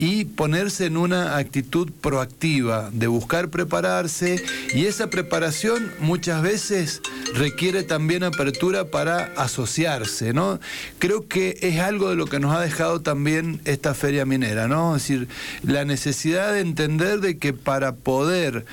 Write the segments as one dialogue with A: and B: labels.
A: y ponerse en una actitud proactiva de buscar prepararse, y esa preparación muchas veces requiere también apertura para asociarse, ¿no? Creo que es algo de lo que nos ha dejado también esta feria minera, ¿no? Es decir, la necesidad de entender de que para poder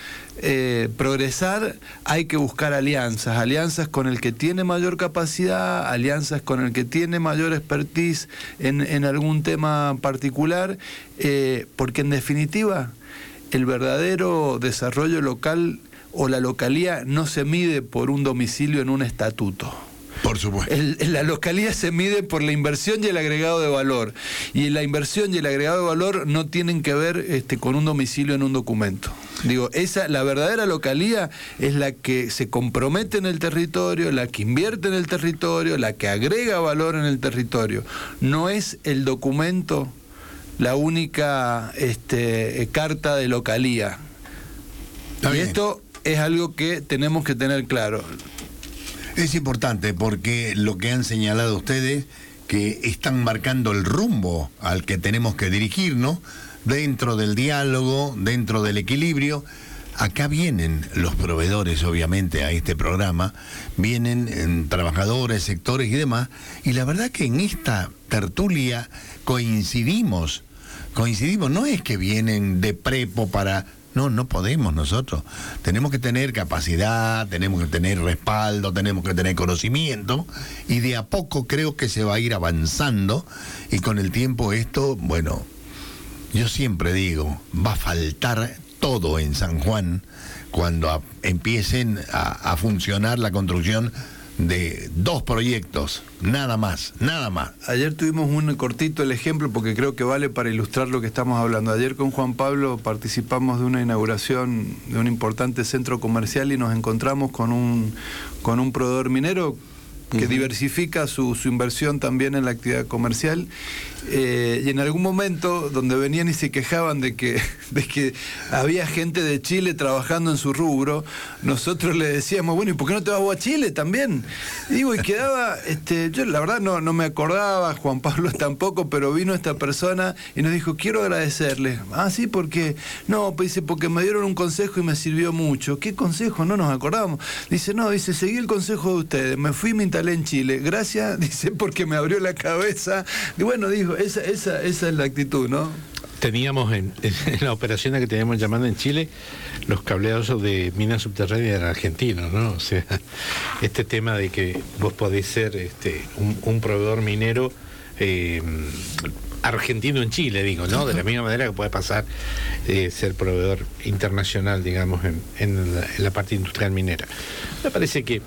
A: progresar hay que buscar alianzas con el que tiene mayor capacidad, alianzas con el que tiene mayor expertise en algún tema particular, porque en definitiva el verdadero desarrollo local o la localía no se mide por un domicilio en un estatuto.
B: Por supuesto.
A: La localía se mide por la inversión y el agregado de valor. Y la inversión y el agregado de valor no tienen que ver con un domicilio en un documento. Digo, la verdadera localía es la que se compromete en el territorio, la que invierte en el territorio, la que agrega valor en el territorio. No es el documento la única carta de localía.
B: Está bien.
A: Esto es algo que tenemos que tener claro.
B: Es importante porque lo que han señalado ustedes, que están marcando el rumbo al que tenemos que dirigirnos, dentro del diálogo, dentro del equilibrio. Acá vienen los proveedores, obviamente, a este programa, vienen trabajadores, sectores y demás, y la verdad que en esta tertulia coincidimos, no es que vienen de prepo para... No podemos nosotros. Tenemos que tener capacidad, tenemos que tener respaldo, tenemos que tener conocimiento, y de a poco creo que se va a ir avanzando, y con el tiempo esto, bueno, yo siempre digo, va a faltar todo en San Juan cuando empiecen a funcionar la construcción de 2 proyectos, nada más.
A: Ayer tuvimos un cortito el ejemplo porque creo que vale para ilustrar lo que estamos hablando. Ayer con Juan Pablo participamos de una inauguración de un importante centro comercial y nos encontramos con un proveedor minero que diversifica su inversión también en la actividad comercial, y en algún momento donde venían y se quejaban de que había gente de Chile trabajando en su rubro, nosotros le decíamos, bueno, ¿y por qué no te vas vos a Chile también? Y quedaba, yo la verdad no me acordaba, Juan Pablo tampoco, pero vino esta persona y nos dijo, quiero agradecerles. Ah, sí, ¿por qué? No, pues dice, porque me dieron un consejo y me sirvió mucho. ¿Qué consejo? No nos acordábamos. Dice, seguí el consejo de ustedes, me fui y me instalé en Chile. Gracias, dice, porque me abrió la cabeza. Y bueno, dijo, esa es la actitud, ¿no?
C: Teníamos en la operación que teníamos llamando en Chile, los cableados de minas subterráneas eran argentinos, ¿no? O sea, este tema de que vos podés ser un proveedor minero argentino en Chile, digo, ¿no? De la misma manera que puede pasar ser proveedor internacional, digamos, en la parte industrial minera. Me parece que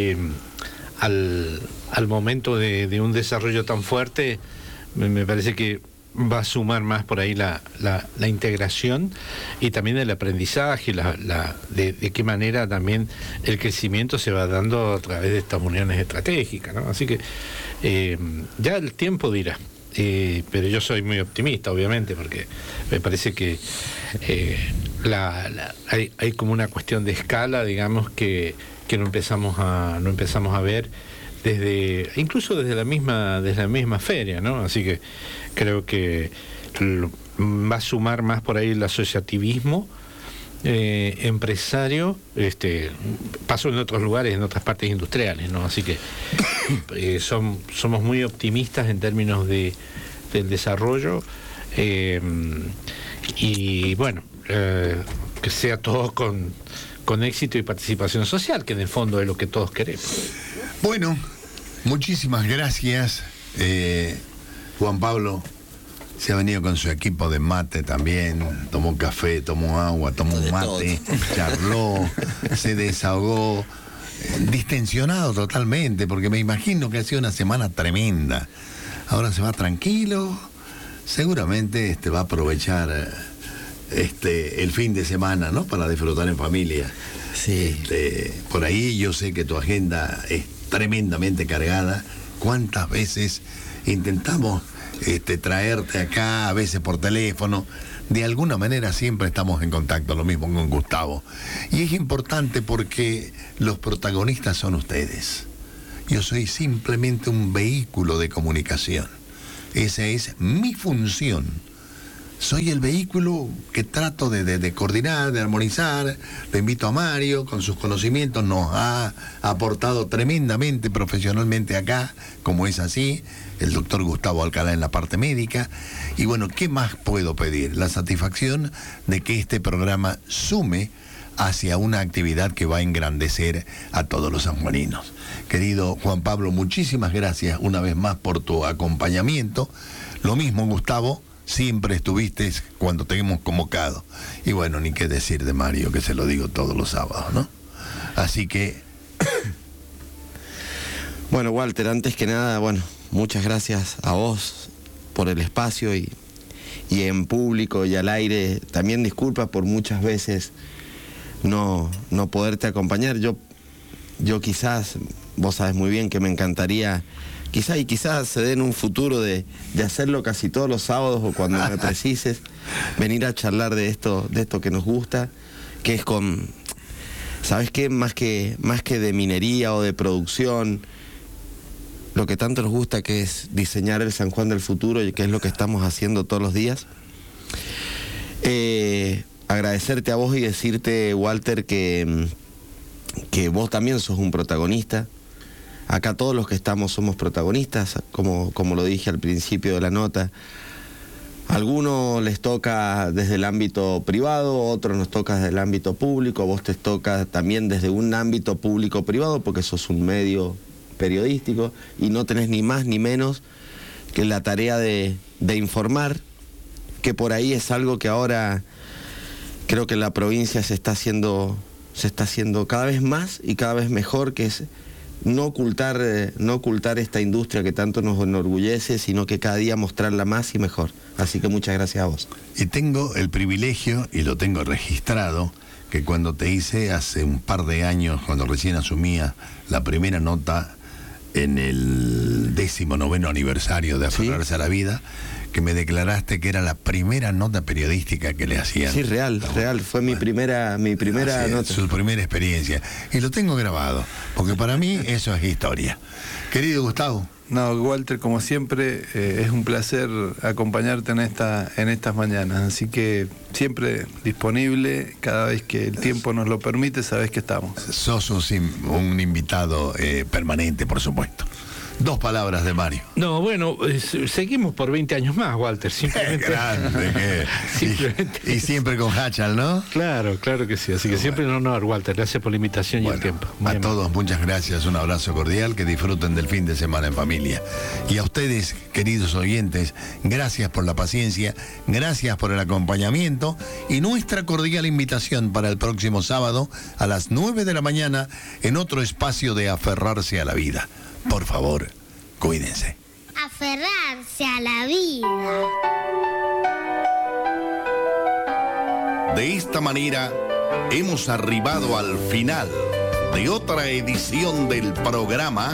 C: al momento de un desarrollo tan fuerte, me parece que va a sumar más por ahí la integración y también el aprendizaje, de qué manera también el crecimiento se va dando a través de estas uniones estratégicas, ¿no? Así que ya el tiempo dirá. Pero yo soy muy optimista, obviamente, porque me parece que hay como una cuestión de escala, digamos, que no empezamos a ver incluso desde la misma feria, ¿no? Así que creo que va a sumar más por ahí el asociativismo empresario, pasó en otros lugares, en otras partes industriales, ¿no? Así que somos muy optimistas en términos del desarrollo, y bueno, que sea todo con éxito y participación social, que en el fondo es lo que todos queremos.
B: Bueno, muchísimas gracias, Juan Pablo. Se ha venido con su equipo de mate también, tomó café, tomó agua, tomó un mate, charló, se desahogó, distensionado totalmente, porque me imagino que ha sido una semana tremenda. Ahora se va tranquilo, seguramente va a aprovechar el fin de semana, ¿no? Para disfrutar en familia.
D: Sí.
B: Por ahí yo sé que tu agenda es tremendamente cargada. ¿Cuántas veces intentamos traerte acá, a veces por teléfono? De alguna manera siempre estamos en contacto, lo mismo con Gustavo. Y es importante porque los protagonistas son ustedes. Yo soy simplemente un vehículo de comunicación. Esa es mi función. soy el vehículo que trato de coordinar, de armonizar. Le invito a Mario, con sus conocimientos nos ha aportado tremendamente profesionalmente acá, como es así, el doctor Gustavo Alcalá en la parte médica. Y bueno, ¿qué más puedo pedir? La satisfacción de que este programa sume hacia una actividad que va a engrandecer a todos los sanjuaninos. Querido Juan Pablo, muchísimas gracias una vez más por tu acompañamiento. Lo mismo, Gustavo, siempre estuviste cuando te hemos convocado. Y bueno, ni qué decir de Mario, que se lo digo todos los sábados, ¿no? Así que...
D: Bueno, Walter, antes que nada, bueno, muchas gracias a vos por el espacio y en público y al aire. También disculpa por muchas veces no poderte acompañar. Yo quizás, vos sabes muy bien que me encantaría, quizás se dé en un futuro de hacerlo casi todos los sábados o cuando me precises, venir a charlar de esto que nos gusta, que es con, ¿sabes qué? Más que de minería o de producción, lo que tanto nos gusta, que es diseñar el San Juan del futuro, y que es lo que estamos haciendo todos los días. Agradecerte a vos y decirte, Walter, que vos también sos un protagonista. Acá todos los que estamos somos protagonistas, como lo dije al principio de la nota. A algunos les toca desde el ámbito privado, a otros nos toca desde el ámbito público, a vos te toca también desde un ámbito público-privado, porque sos un medio periodístico y no tenés ni más ni menos que la tarea de informar, que por ahí es algo que ahora creo que en la provincia se está haciendo cada vez más y cada vez mejor, que es no ocultar esta industria que tanto nos enorgullece, sino que cada día mostrarla más y mejor. Así que muchas gracias a vos.
B: Y tengo el privilegio, y lo tengo registrado, que cuando te hice hace un par de años, cuando recién asumía la primera nota en el 19º aniversario de Aferrarse a la Vida, que me declaraste que era la primera nota periodística que le hacían.
D: Sí, real, fue mi primera nota.
B: Su primera experiencia. Y lo tengo grabado, porque para mí eso es historia. Querido Gustavo.
A: No, Walter, como siempre, es un placer acompañarte en estas mañanas, así que siempre disponible, cada vez que el tiempo nos lo permite, sabes que estamos.
B: Sos un invitado permanente, por supuesto. 2 palabras de Mario.
C: No, bueno, seguimos por 20 años más, Walter, simplemente.
B: Grande, simplemente. Y siempre con Hachal, ¿no?
C: Claro que sí, así que siempre un honor, Walter, gracias por la invitación y el tiempo.
B: Muy a todos, muchas gracias, un abrazo cordial, que disfruten del fin de semana en familia. Y a ustedes, queridos oyentes, gracias por la paciencia, gracias por el acompañamiento y nuestra cordial invitación para el próximo sábado a las 9 de la mañana en otro espacio de Aferrarse a la Vida. Por favor, cuídense.
E: Aferrarse a la vida.
B: De esta manera, hemos arribado al final de otra edición del programa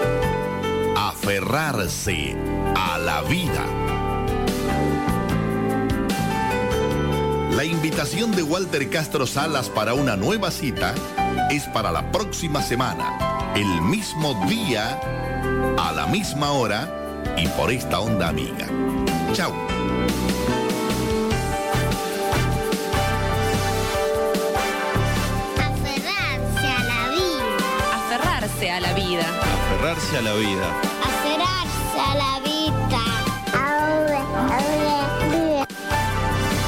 B: Aferrarse a la Vida. La invitación de Walter Castro Salas para una nueva cita es para la próxima semana, el mismo día, a la misma hora y por esta onda amiga. Chau.
E: Aferrarse a la vida.
F: Aferrarse a la vida.
G: Aferrarse a la vida.
E: Aferrarse a la vida.